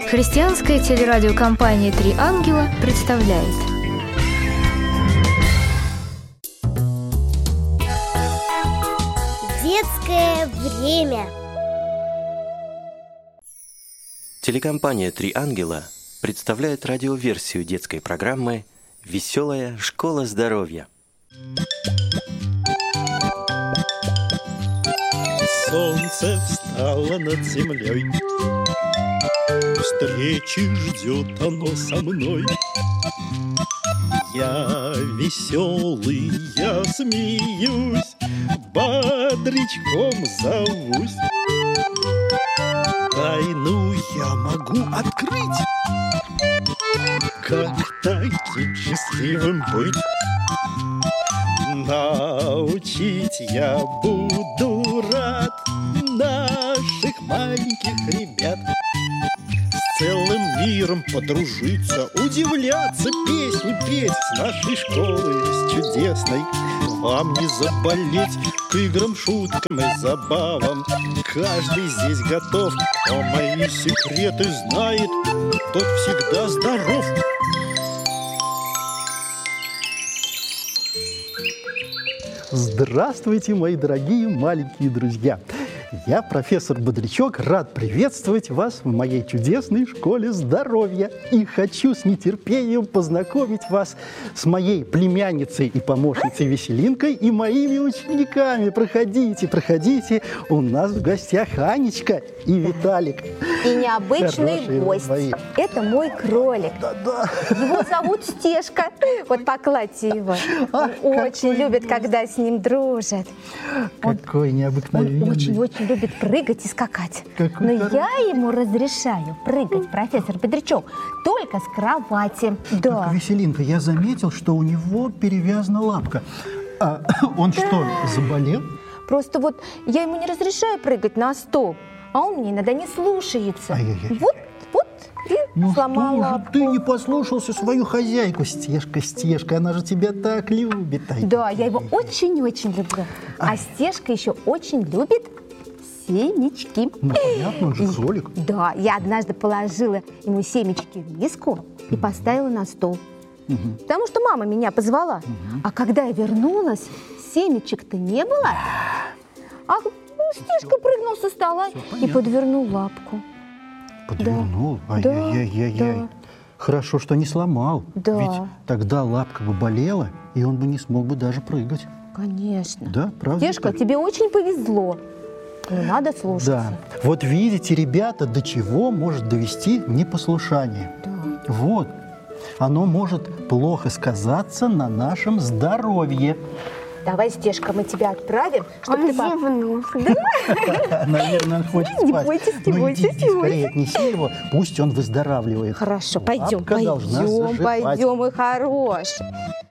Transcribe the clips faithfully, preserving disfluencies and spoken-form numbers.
Христианская телерадиокомпания «Три ангела» представляет. Детское время. Телекомпания «Три ангела» представляет радиоверсию детской программы «Веселая школа здоровья». Солнце встало над землей, встречи ждет оно со мной. Я веселый, я смеюсь, бодрячком зовусь. Тайну я могу открыть, как таким счастливым быть. Научить я буду рад наших маленьких ребят. С целым миром подружиться, удивляться, песни петь с нашей школой, с чудесной. Вам не заболеть к играм, шуткам и забавам. Каждый здесь готов, кто мои секреты знает, тот всегда здоров. Здравствуйте, мои дорогие маленькие друзья! Я, профессор Бодрячок, рад приветствовать вас в моей чудесной школе здоровья. И хочу с нетерпением познакомить вас с моей племянницей и помощницей Веселинкой и моими учениками. Проходите, проходите. У нас в гостях Анечка и Виталик. И необычный Хорошие гость. мои. Это мой кролик. Да-да. Его зовут Стежка. Вот покладьте его. Он Ах, очень любит, когда с ним дружат. Какой необыкновенный. Он очень-очень любит прыгать и скакать. Какой Но хороший. я ему разрешаю прыгать, профессор Бодрячок, только с кровати. Да. Так, Веселинка, я заметил, что у него перевязана лапка. А он что, заболел? Просто вот я ему не разрешаю прыгать на стол, а он мне иногда не слушается. Ай-яй-яй. Вот, вот и Ну сломал что же лапку. ты не послушался свою хозяйку, Стежка, Стежка, она же тебя так любит. Ай, Да, я его ай, очень-очень люблю. А Стежка еще очень любит семечки. Ну, понятно, он же И- кролик. Да, я однажды положила ему семечки в миску и поставила на стол. Потому что мама меня позвала. А когда я вернулась, семечек-то не было. А ну, Стежка прыгнул со стола и понятно. подвернул лапку. Подвернул? Да, Ай-яй-яй-яй. да. Хорошо, что не сломал. Да. Ведь тогда лапка бы болела, и он бы не смог бы даже прыгать. Конечно. Да, правда? Стежка, тебе очень повезло. Но надо слушаться. Да. Вот видите, ребята, до чего может довести непослушание. Да. Вот. Оно может плохо сказаться на нашем здоровье. Давай, Стежка, мы тебя отправим, чтобы Он ты... по- зевнул. Наверное, он хочет Не спать. бойтесь, не Ну, бойтесь, иди, не иди, скорее отнеси его, пусть он выздоравливает. Хорошо, пойдем, Лапка должна пойдем, заживать. пойдем, мой хороший.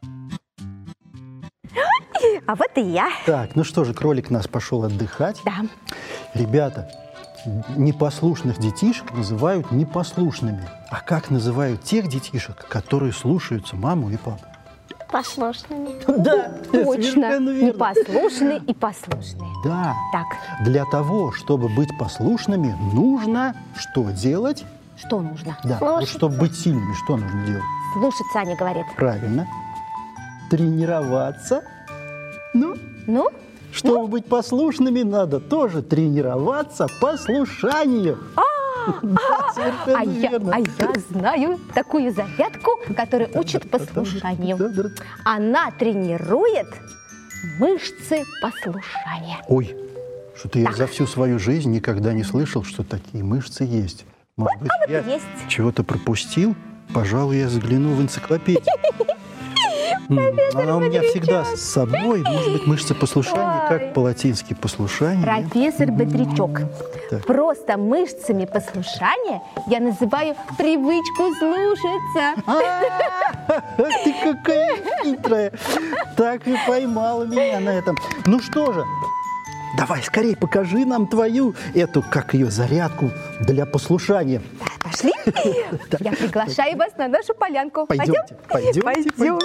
А вот и я. Так, ну что же, кролик нас пошел отдыхать. Да. Ребята, непослушных детишек называют непослушными. А как называют тех детишек, которые слушаются маму и папу? Послушными. Да, Точно. Непослушные и послушные. Да. Так, Для того, чтобы быть послушными, нужно что делать? что нужно? Да. Вот Слушаться. чтобы быть сильными, что нужно делать? Слушаться, Аня говорит. Правильно. Тренироваться. Ну, Ну, чтобы быть послушными, надо тоже тренироваться послушанию. Да, совершенно а я, верно. а я знаю такую зарядку, которая учит послушанию. Да, да. Она тренирует мышцы послушания. Ой, что-то я за всю свою жизнь никогда не слышал, что такие мышцы есть. Может быть, я есть. чего-то пропустил? Пожалуй, я загляну в энциклопедию. М, Она у меня всегда с собой. Может быть, мышцы послушания, как по-латински послушание. Профессор Бодрячок, Так. просто мышцами послушания я называю привычку слушаться. А, Ты какая хитрая. Так и поймала меня на этом. Ну что же, давай скорее покажи нам твою, эту, как ее, зарядку для послушания. Пошли? Я приглашаю вас на нашу полянку. Пойдемте, пойдемте, Пойдем. пойдем.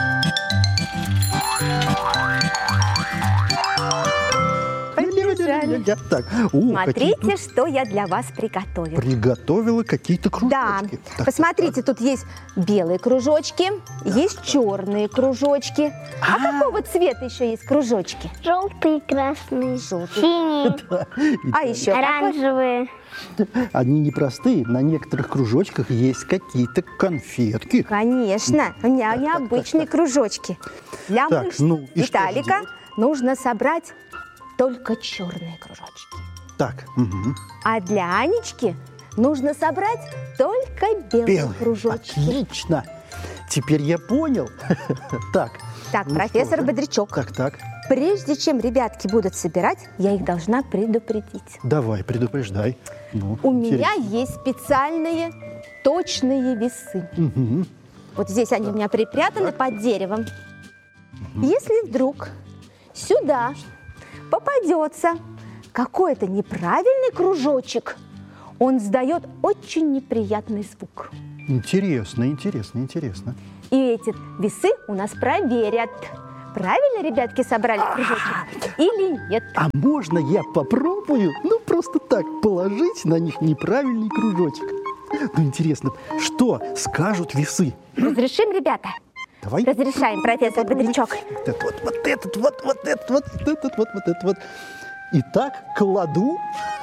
Побежали. Ай-яй-яй-яй-яй. Так, о, Смотрите, какие что я для вас приготовила. тут приготовила какие-то Да, кружочки. Так, посмотрите, тут есть белые кружочки, есть черные кружочки. А какого цвета еще есть кружочки? Желтые, красные, Желтый. синие, А еще какой? оранжевые. Они непростые, на некоторых кружочках есть какие-то конфетки. Конечно, у меня необычные кружочки. Для Так, мышц ну, и что же Виталика делать? нужно собрать только черные кружочки. Так, мгм. А для Анечки нужно собрать только белые, Белые. кружочки. Отлично. Теперь я понял. Так, Так, ну профессор что же? Бодрячок, так, так. прежде чем ребятки будут собирать, я их должна предупредить. Давай, предупреждай. Ну, У интересно. меня есть специальные точные весы. Мгм. Вот здесь они у меня припрятаны под деревом. Если вдруг сюда попадется какой-то неправильный кружочек, он сдает очень неприятный звук. Интересно, интересно, интересно. И эти весы у нас проверят, правильно ребятки собрали кружочек или нет. А можно я попробую, ну, просто так, положить на них неправильный кружочек? Ну, интересно, что скажут весы? Разрешим, ребята? Давай. Разрешаем, профессор Бодрячок. Вот этот вот, вот этот вот, вот этот вот, вот этот вот, вот этот вот. Итак, кладу.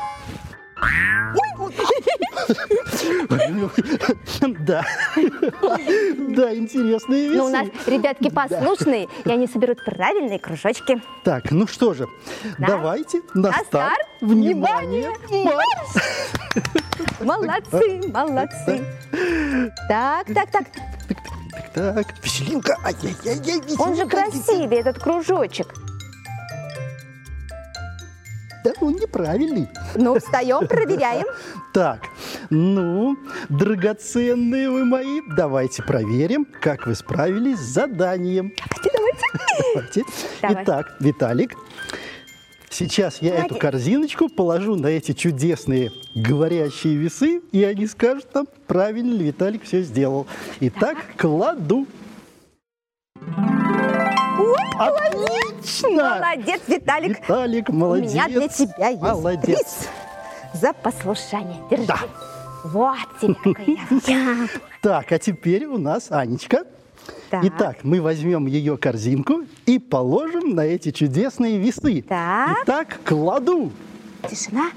Да. Да, интересные весы. Но у нас ребятки послушные, и они соберут правильные кружочки. Так, ну что же, Да. давайте на На старт. старт. Внимание, марш! Молодцы, молодцы. Так, так, так. Так, так, веселинка, ай-яй-яй-яй, веселинка. Он же красивый, этот кружочек. Да, он неправильный. Ну, встаем, проверяем. Так, ну, драгоценные вы мои, давайте проверим, как вы справились с заданием. Давайте. Давай. Итак, Виталик, сейчас я эту корзиночку положу на эти чудесные говорящие весы, и они скажут нам, правильно ли Виталик все сделал. Итак, кладу. Отлично! Молодец, Виталик. Виталик, У молодец. меня для тебя есть Молодец. приз за послушание. Держи. Да. Вот тебе какой я. Так, а теперь у нас Анечка. Так. Итак, мы возьмем ее корзинку и положим на эти чудесные весы. Так. Итак, кладу. Тишина.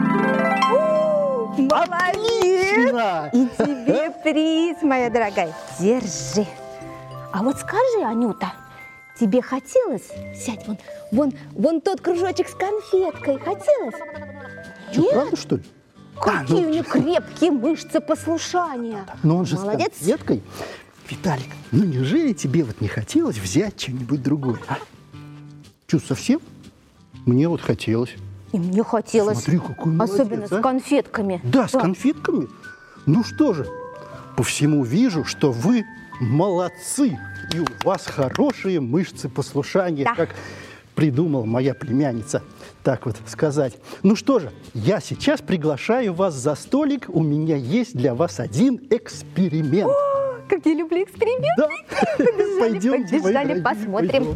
У, Молодец. Отлично! И тебе приз, моя дорогая. Держи. А вот скажи, Анюта, тебе хотелось? Сядь, вон, вон, вон тот кружочек с конфеткой. Хотелось? Что, Нет? правда, что ли? Какие ну- у него крепкие мышцы послушания. Но он же Молодец. с конфеткой. Виталик, ну неужели тебе вот не хотелось взять что-нибудь другое, а? Что, совсем? Мне вот хотелось. И мне хотелось. Смотри, какой молодец, Особенно а. с конфетками. Да, с конфетками. Ну что же, по всему вижу, что вы молодцы. И у вас хорошие мышцы послушания, Да. как придумала моя племянница, так вот сказать. Ну что же, я сейчас приглашаю вас за столик. У меня есть для вас один эксперимент. О, как я люблю эксперименты. Да, Побежали, пойдемте, мои побежали, дорогие, посмотрим. пойдем.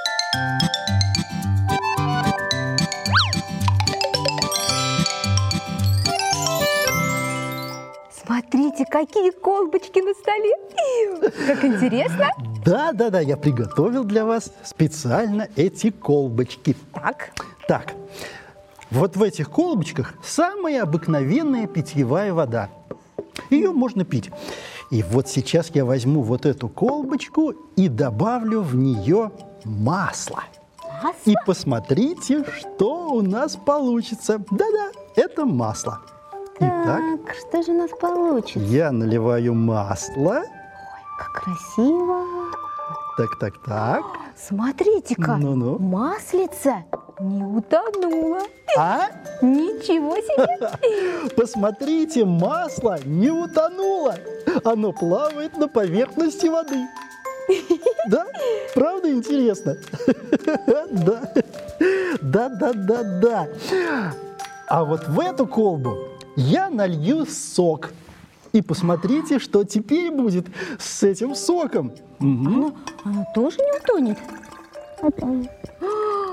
Смотрите, какие колбочки на столе. Как интересно. Да, да, да, я приготовил для вас специально эти колбочки. Так, Так, вот в этих колбочках самая обыкновенная питьевая вода. Ее можно пить. И вот сейчас я возьму вот эту колбочку и добавлю в нее масло. масло. И посмотрите, что у нас получится. Да-да, это масло. Итак, Так, что же у нас получится? я наливаю масло. Как красиво. Так, так, так. Смотрите-ка, Ну-ну. маслица не утонула. А? Ничего себе. Посмотрите, масло не утонуло. Оно плавает на поверхности воды. Да? Правда интересно? Да. Да, да, да, да. А вот в эту колбу я налью сок. И посмотрите, что теперь будет с этим соком. Мгм. Оно, оно тоже не утонет?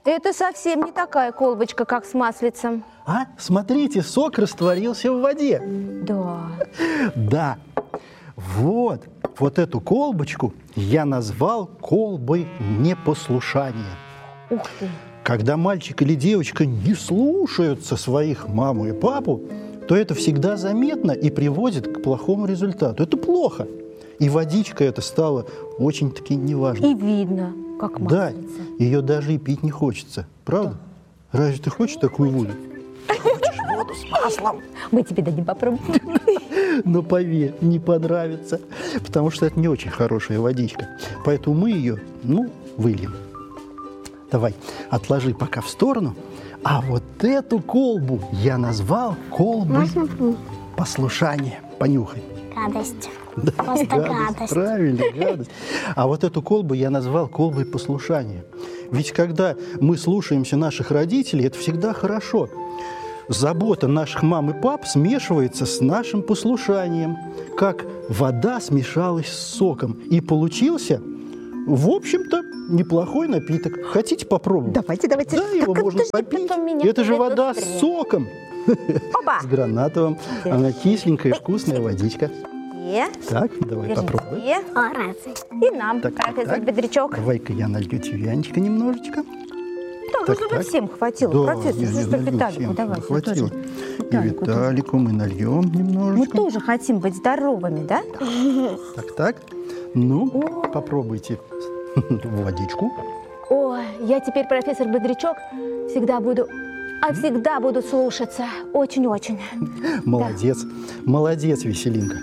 Это совсем не такая колбочка, как с маслицем. А, смотрите, сок растворился в воде. Да. Да. Вот, вот эту колбочку я назвал колбой непослушания. Ух ты. Когда мальчик или девочка не слушаются своих маму и папу, то это всегда заметно и приводит к плохому результату. Это плохо. И водичка эта стала очень-таки неважной. И видно, как Да, маслица. ее даже и пить не хочется. Правда? Разве ты хочешь такую воду? Хочешь воду с маслом? Мы тебе дадим попробовать. Но поверь, не понравится, потому что это не очень хорошая водичка. Поэтому мы ее, ну, выльем. Давай, отложи пока в сторону. А вот эту колбу я назвал колбой Можно послушания. Понюхай. гадость? Да, Просто гадость. Правильно, гадость. А вот эту колбу я назвал колбой послушания. Ведь когда мы слушаемся наших родителей, это всегда хорошо. Забота наших мам и пап смешивается с нашим послушанием, как вода смешалась с соком. И получился, в общем-то, неплохой напиток. Хотите попробовать? Давайте, давайте. Да, его Так можно подожди, попить. потом меня Это же приведут вода с быстрее. соком. Опа. С гранатовым. Она кисленькая, вкусная водичка. И, Так, давай попробуй. держите. О, разве? И нам, Так, так, профессор так. Бодрячок. Давай-ка я налью тебе, Янечка, немножечко. Да, Так, чтобы так. всем хватило. Да, Профессор, я- что я ж налью Виталику всем, давай. чтобы хватило. тоже. И Виталику тоже. Виталику мы нальем Мы немножечко. тоже хотим быть здоровыми, да? Так, так. Ну, попробуйте водичку. Ой, я теперь, профессор Бодрячок, всегда буду, а всегда буду слушаться. Очень-очень. Молодец. Молодец, Веселинка.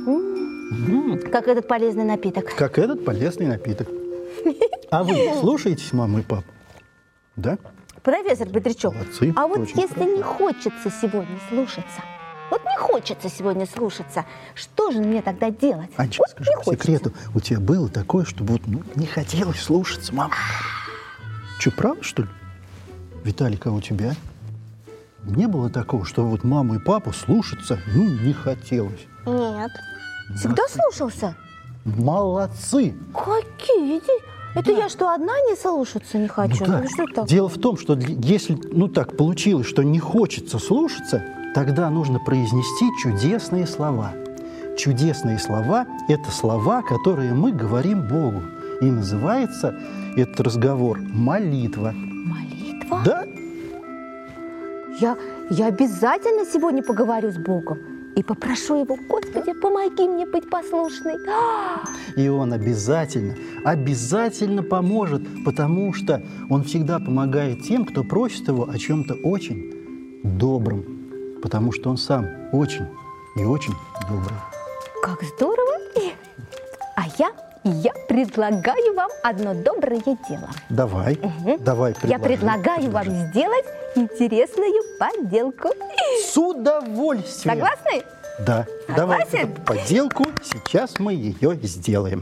Как этот полезный напиток. Как этот полезный напиток. А вы слушаетесь маму и папу? Да? Профессор Бодрячок, Молодцы, а вот очень если не хочется сегодня слушаться, вот не хочется сегодня слушаться, что же мне тогда делать? Анечка, Вот скажи не по хочется. секрету, у тебя было такое, чтобы вот ну, не хотелось слушаться маму? Что, правда, что ли? Виталик, а у тебя? Не было такого, что вот маму и папу слушаться ну, не хотелось? Нет. Всегда слушался? Молодцы! Какие? Это я что, одна не слушаться не хочу? Ну да. Ну, что так? Дело в том, что для- если ну так получилось, что не хочется слушаться, тогда нужно произнести чудесные слова. Чудесные слова – это слова, которые мы говорим Богу. И называется этот разговор молитва. Молитва? Да? Я, я обязательно сегодня поговорю с Богом и попрошу Его: Господи, помоги мне быть послушной. А! И Он обязательно, обязательно поможет, потому что Он всегда помогает тем, кто просит Его о чем-то очень добром, потому что Он сам очень и очень добрый. Как здорово! А я, я предлагаю вам одно доброе дело. Давай, давай, Я предложи, предлагаю вам предложи. сделать интересную поделку. С удовольствием. Согласны? Да. Давай Согласен? эту поделку, сейчас мы ее сделаем.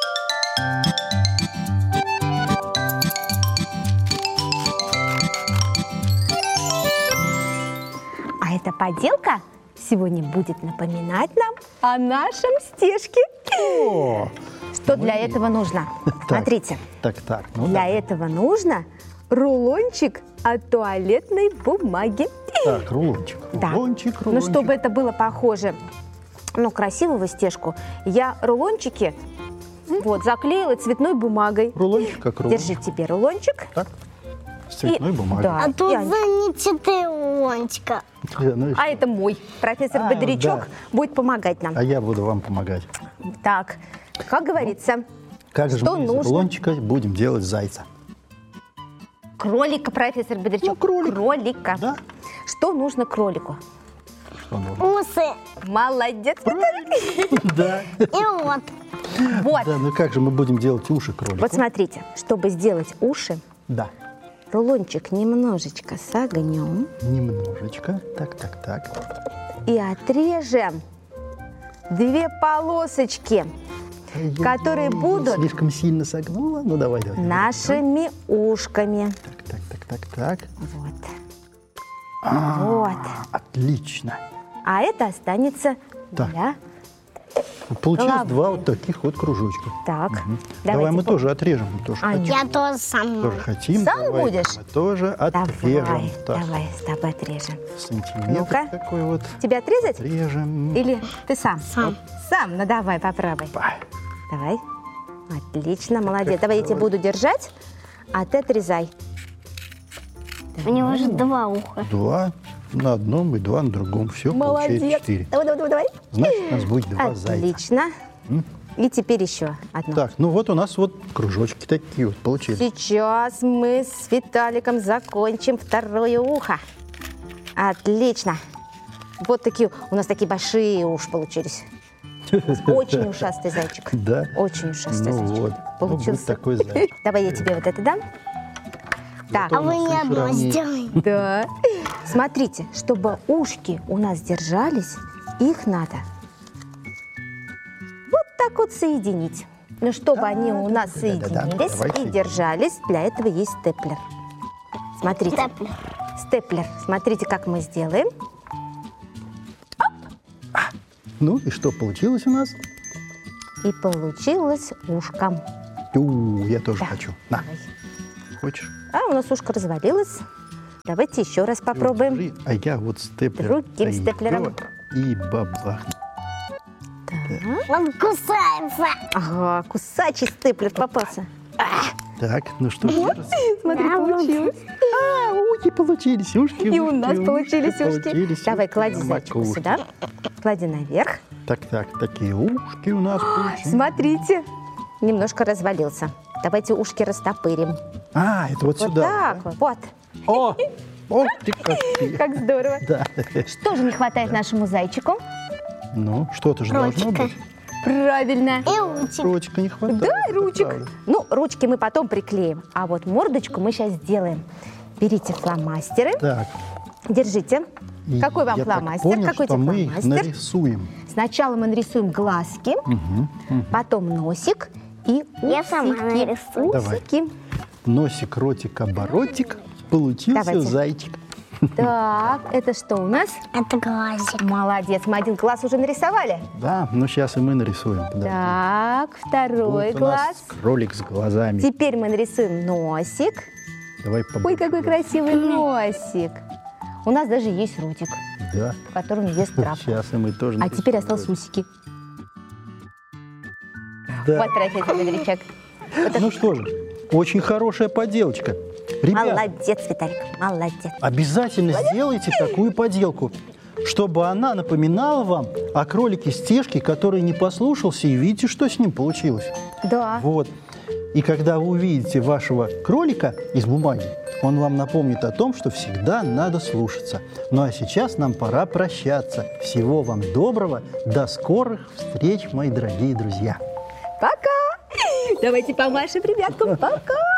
А эта поделка сегодня будет напоминать нам о нашем стежке. О, Что для этого нужно? Смотрите, так, так, ну для да. этого нужно рулончик от туалетной бумаги. Так, рулончик, Да. рулончик, Ну, рулончик. чтобы это было похоже, ну, красивого стежку, я рулончики вот заклеила цветной бумагой. Рулончик как рулончик. Держи тебе рулончик. Так, с цветной И- бумагой. да. А тут Янь. заните лончика. Да, ну и А что? это мой. Профессор А, Бодрячок да. будет помогать нам. А я буду вам помогать. Так, как говорится, Как же что мы из нужно? рулончика будем делать зайца? Кролика, профессор Бодрячок. Ну, кролик. Кролика. Да? Что нужно кролику? Что нужно? Усы Молодец, Виталик. Да. и вот. Вот. Да, ну как же мы будем делать уши кролику? Вот смотрите, чтобы сделать уши, Да. рулончик немножечко согнем Немножечко. Так, так, так. и отрежем две полосочки, Ай-яй-яй, которые будут Слишком сильно согнула? Ну давай, давай. давай. нашими ушками. Так, так, так, так, так. Вот. А, Вот. Отлично. А это останется Так. для Получилось Головой. два вот таких вот кружочка. Так, Давай давайте мы по- тоже отрежем. Мы тоже А, хотим. Я тоже сама. Тоже хотим. Сам Давай будешь? Мы тоже отрежем. Давай, Так, давай, с тобой отрежем. сантиметр Ну-ка. такой вот. Тебе отрезать? Режем. Или ты сам? Сам. Сам? Ну давай, попробуй. Па. Давай. Отлично, молодец. Давай я тебе буду держать, а ты отрезай. У него же два уха. Два на одном и два на другом. Все, получается Молодец. четыре. Давай, давай, давай, давай. Значит, у нас будет два зайца. Отлично. И теперь еще одно. Так, ну вот у нас вот кружочки такие вот получились. Сейчас мы с Виталиком закончим второе ухо. Отлично. Вот такие, у нас такие большие уши получились. Очень ушастый зайчик. Да? Очень ушастый Ну зайчик. вот, ну, будет Получился. такой зайчик. Давай я тебе вот это дам. Так, А вы не одно равнее. сделаете. да. Смотрите, чтобы ушки у нас держались, их надо вот так вот соединить. Но чтобы они у нас да, да, да. соединились Давай и соединим. держались, для этого есть степлер. Смотрите. Степлер. Степлер. Смотрите, как мы сделаем. Ну и что получилось у нас? И получилось ушко. У, я тоже Да. хочу. На, Давай. хочешь? А у нас ушко развалилось. Давайте еще раз попробуем. Держи, а я вот степлер. Другим степлером. И бабах. Он кусается. Ага, кусачий степлер попался. Так, ну что ж. Смотри, Да, получилось. А, ушки получились, ушки, И у ушки, нас ушки получились ушки. получились, Давай, ушки клади на зайчику макушке. сюда. Клади наверх. Так, так, такие ушки у нас получились. Смотрите, немножко развалился. Давайте ушки растопырим. А, это вот Вот сюда. так вот. Вот. О, о, ты как ты. Как здорово. Да. Что же не хватает нашему зайчику? Ну, что-то же должно Ручка. быть. Правильно. И ручек. Ручка не хватает. Да, это ручек. правда. Ну, ручки мы потом приклеим. А вот мордочку мы сейчас сделаем. Берите фломастеры. Так. Держите. и Какой вам я так фломастер? понял, Какой что тебе мы их фломастер? нарисуем. Сначала мы нарисуем глазки, потом носик и усики. Я сама нарисую. Давай. Усики. Носик, ротик, оборотик. Получился Давайте. зайчик. Так, это что у нас? Это глазик. Молодец, мы один глаз уже нарисовали. Да, ну сейчас и мы нарисуем. Подожди. Так, второй Вот у нас глаз. кролик с глазами. Теперь мы нарисуем носик. Давай побольше. Ой, какой красивый носик. У нас даже есть ротик, Да. в котором ест травку. Сейчас и мы тоже А нарисуем. теперь осталось усики. Да. Вот, профессор Бодрячок. Ну что же, очень хорошая поделочка. Ребята, Молодец, Виталик, молодец. обязательно сделайте такую поделку, чтобы она напоминала вам о кролике Стежке, который не послушался, и видите, что с ним получилось. Да. Вот. И когда вы увидите вашего кролика из бумаги, он вам напомнит о том, что всегда надо слушаться. Ну а сейчас нам пора прощаться. Всего вам доброго. До скорых встреч, мои дорогие друзья. Пока. Давайте помашем ребяткам. Пока.